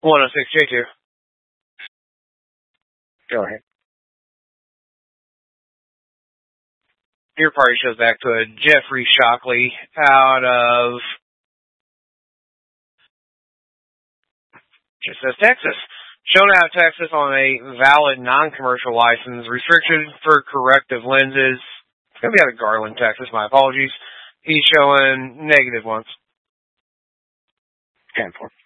106J2. Go ahead. Your party shows back to a Jeffrey Shockley out of just says Texas. Shown out of Texas on a valid non-commercial license, restricted for corrective lenses. It's going to be out of Garland, Texas. My apologies. He's showing -1. 10-4.